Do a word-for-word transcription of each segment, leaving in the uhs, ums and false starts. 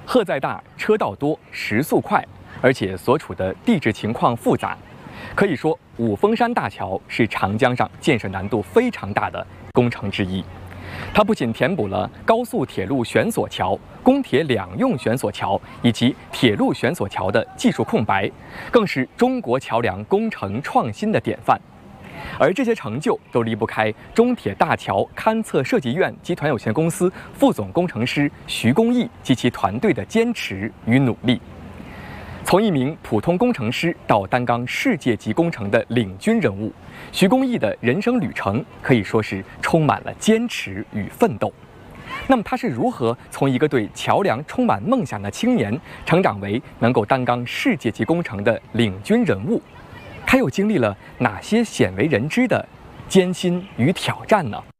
荷载大，车道多，时速快，而且所处的地质情况复杂，可以说五峰山大桥是长江上建设难度非常大的工程之一。它不仅填补了高速铁路悬索桥、公铁两用悬索桥以及铁路悬索桥的技术空白，更是中国桥梁工程创新的典范。而这些成就都离不开中铁大桥勘测设计院集团有限公司副总工程师徐公义及其团队的坚持与努力。从一名普通工程师到担纲世界级工程的领军人物，徐公义的人生旅程可以说是充满了坚持与奋斗。那么他是如何从一个对桥梁充满梦想的青年，成长为能够担纲世界级工程的领军人物？他又经历了哪些鲜为人知的艰辛与挑战呢？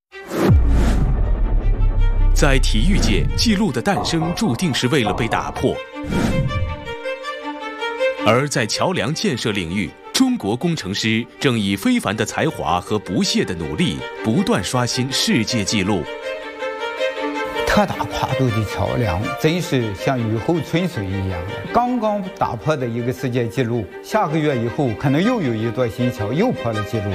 在体育界，纪录的诞生注定是为了被打破；而在桥梁建设领域，中国工程师正以非凡的才华和不懈的努力，不断刷新世界纪录。 特大跨度的桥梁真是像雨后春笋一样的，刚刚打破的一个世界纪录，下个月以后可能又有一座新桥又破了纪录。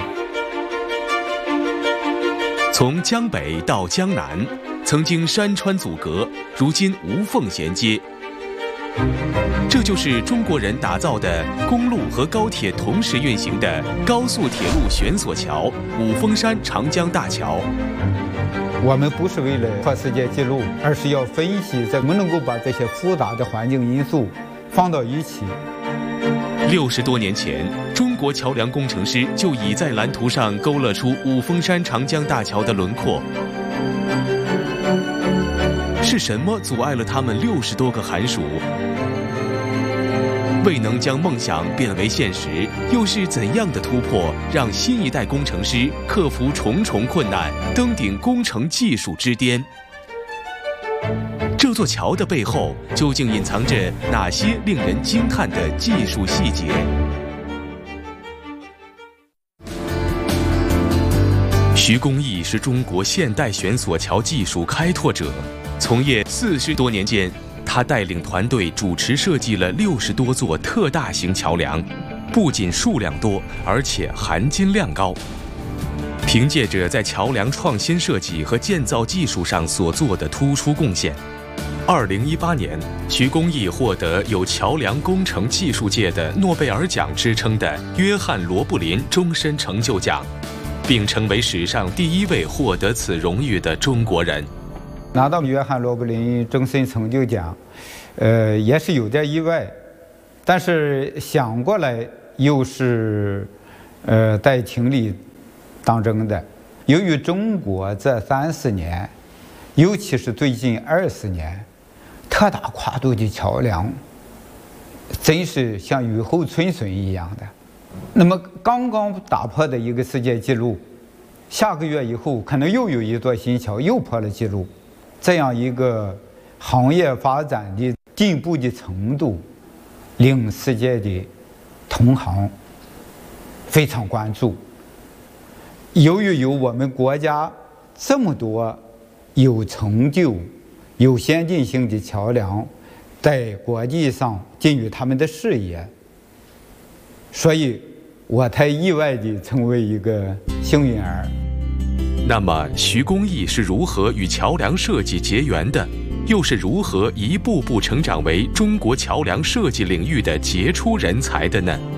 从江北到江南，曾经山川阻隔，如今无缝衔接。这就是中国人打造的公路和高铁同时运行的高速铁路悬索桥——五峰山长江大桥。 我们不是为了破世界纪录，而是要分析怎么能够把这些复杂的环境因素放到一起。 六十多年前，中国桥梁工程师就已在蓝图上勾勒出五峰山长江大桥的轮廓。是什么阻碍了他们六十多个寒暑？未能将梦想变为现实，又是怎样的突破，让新一代工程师克服重重困难，登顶工程技术之巅？这座桥的背后，究竟隐藏着哪些令人惊叹的技术细节？徐公义是中国现代悬索桥技术开拓者，从业四十多年间，他带领团队主持设计了六十多座特大型桥梁，不仅数量多，而且含金量高。凭借着在桥梁创新设计和建造技术上所做的突出贡献，二零一八年，徐公义获得有桥梁工程技术界的诺贝尔奖之称的约翰·罗布林终身成就奖，并成为史上第一位获得此荣誉的中国人。 拿到约翰·罗布林终身成就奖，呃，也是有点意外，但是想过来又是，呃，在情理当中的。由于中国这三十年，尤其是最近二十年，特大跨度的桥梁，真是像雨后春笋一样的。那么刚刚打破的一个世界纪录，下个月以后可能又有一座新桥又破了纪录。这样一个行业发展的进步的程度，令世界的同行非常关注。由于有我们国家这么多有成就、有先进性的桥梁，在国际上进入他们的视野，所以我才意外地成为一个幸运儿。 那么，徐公义是如何与桥梁设计结缘的？又是如何一步步成长为中国桥梁设计领域的杰出人才的呢？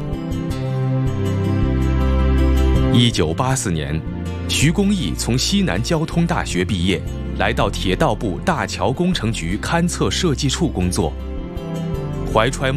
一九八四年，徐公义从西南交通大学毕业，来到铁道部大桥工程局勘测设计处工作，怀揣